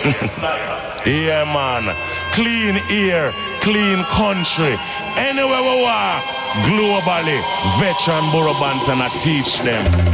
Yeah, man. Clean air, clean country. Anywhere we walk, globally, veteran Borough Banton teach them.